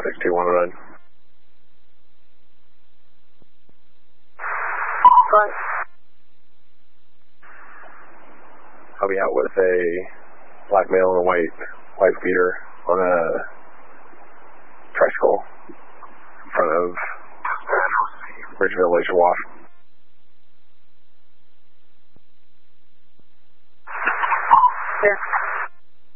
562, 1 run. What? I'll be out with a black male and a white beater on a tricycle in front of Ridgeville Laser Wash. Yeah.